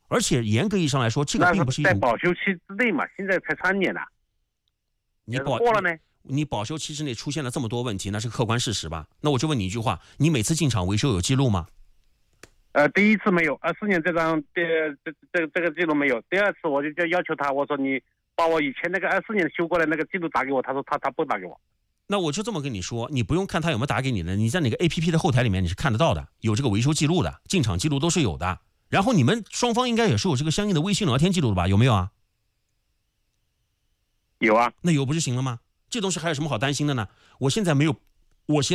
而且严格意义上来说，这个并不是一在种保修期之内嘛，现在才3年了，过了呢？ 你保修期之内出现了这么多问题，那是客观事实吧？那我就问你一句话：你每次进厂维修有记录吗？ 第一次没有，24年这个记录没有。第二次我就要求他，我说你把我以前那个24年修过的那个记录打给我，他说他不打给我。 那我就这么跟你说，你不用看他有没有打给你的，你在哪个 APP 的后台里面你是看得到的，有这个维修记录的，进厂记录都是有的。然后你们双方应该也是有这个相应的微信聊天记录的吧？有没有啊？ 有啊。 那有不就行了吗？这东西还有什么好担心的呢？我现在没有，我现